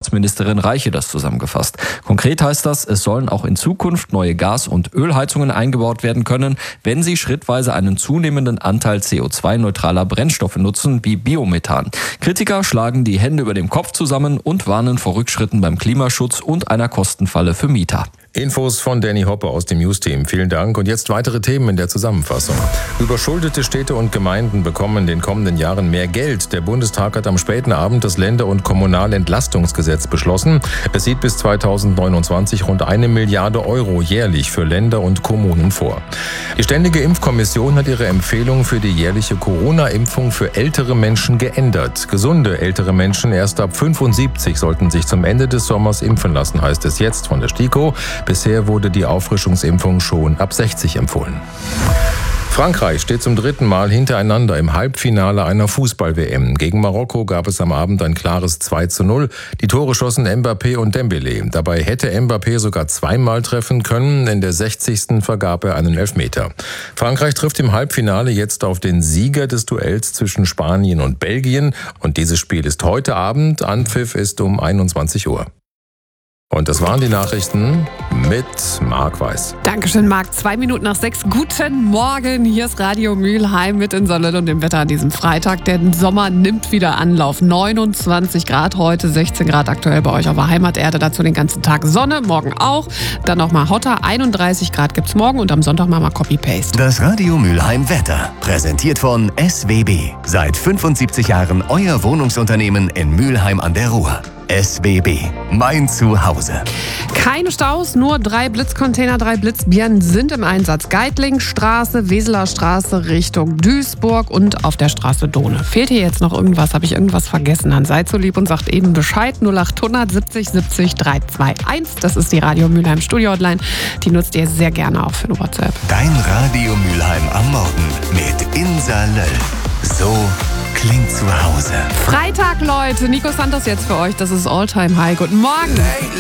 Wirtschaftsministerin Reiche das zusammengefasst. Konkret heißt das, es sollen auch in Zukunft neue Gas- und Ölheizungen eingebaut werden können, wenn sie schrittweise einen zunehmenden Anteil CO2-neutraler Brennstoffe nutzen, wie Biomethan. Kritiker schlagen die Hände über dem Kopf zusammen und warnen vor Rückschritten beim Klimaschutz und einer Kostenfalle für Mieter. Infos von Danny Hoppe aus dem News-Team. Vielen Dank. Und jetzt weitere Themen in der Zusammenfassung. Überschuldete Städte und Gemeinden bekommen in den kommenden Jahren mehr Geld. Der Bundestag hat am späten Abend das Länder- und Kommunalentlastungsgesetz beschlossen. Es sieht bis 2029 rund 1 Milliarde Euro jährlich für Länder und Kommunen vor. Die Ständige Impfkommission hat ihre Empfehlung für die jährliche Corona-Impfung für ältere Menschen geändert. Gesunde ältere Menschen erst ab 75 sollten sich zum Ende des Sommers impfen lassen, heißt es jetzt von der STIKO. Bisher wurde die Auffrischungsimpfung schon ab 60 empfohlen. Frankreich steht zum 3. Mal hintereinander im Halbfinale einer Fußball-WM. Gegen Marokko gab es am Abend ein klares 2:0. Die Tore schossen Mbappé und Dembélé. Dabei hätte Mbappé sogar zweimal treffen können. In der 60. vergab er einen Elfmeter. Frankreich trifft im Halbfinale jetzt auf den Sieger des Duells zwischen Spanien und Belgien. Und dieses Spiel ist heute Abend. Anpfiff ist um 21 Uhr. Und das waren die Nachrichten mit Marc Weiß. Dankeschön, Marc. 2:02. Guten Morgen. Hier ist Radio Mülheim mit in Sonne und dem Wetter an diesem Freitag. Der Sommer nimmt wieder Anlauf. 29 Grad heute, 16 Grad aktuell bei euch auf der Heimaterde. Dazu den ganzen Tag Sonne, morgen auch. Dann noch mal hotter. 31 Grad gibt's morgen und am Sonntag mal Copy-Paste. Das Radio Mülheim Wetter. Präsentiert von SWB. Seit 75 Jahren euer Wohnungsunternehmen in Mülheim an der Ruhr. SWB, mein Zuhause. Keine Staus, nur 3 Blitzcontainer, 3 Blitzbirnen sind im Einsatz. Geitling-Straße, Weseler Straße Richtung Duisburg und auf der Straße Dohne. Fehlt hier jetzt noch irgendwas? Habe ich irgendwas vergessen? Dann seid so lieb und sagt eben Bescheid. 0800 70 70 321. Das ist die Radio Mülheim Studio Hotline. Die nutzt ihr sehr gerne auch für WhatsApp. Dein Radio Mülheim am Morgen mit Insa Löll. So klingt zu Hause. Freitag, Leute. Nico Santos jetzt für euch. Das ist All Time High. Guten Morgen.